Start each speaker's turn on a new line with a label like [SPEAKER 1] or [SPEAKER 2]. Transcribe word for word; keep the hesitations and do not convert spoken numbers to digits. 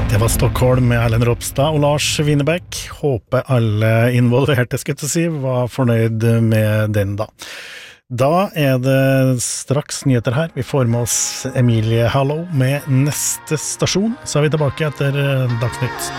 [SPEAKER 1] Det var Stockholm med Erlend Ropstad og Lars Winnerbäck. Håper alle involverte, skal jeg si, var fornøyd med den da. Da er det straks nyheter her. Vi får med oss Emilie Hallow med neste stasjon. Så er vi tilbake etter Dagsnytt.